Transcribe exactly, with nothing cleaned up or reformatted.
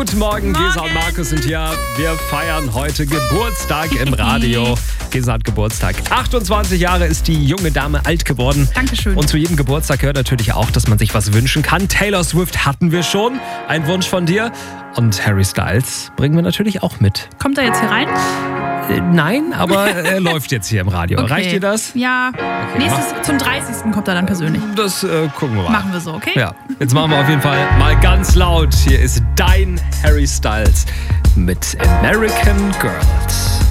Guten Morgen, Morgen. Gesa und Markus sind hier. Wir feiern heute Geburtstag im Radio. Gesa hat Geburtstag. achtundzwanzig Jahre ist die junge Dame alt geworden. Dankeschön. Und zu jedem Geburtstag gehört natürlich auch, dass man sich was wünschen kann. Taylor Swift hatten wir schon. Ein Wunsch von dir. Und Harry Styles bringen wir natürlich auch mit. Kommt er jetzt hier rein? Äh, nein, aber er läuft jetzt hier im Radio. Okay. Reicht dir das? Ja. Nächstes, zum dreißigsten kommt er dann persönlich. Das äh, gucken wir mal. Machen wir so, okay? Ja, jetzt machen wir auf jeden Fall mal ganz laut. Hier ist dein Harry Styles mit American Girls.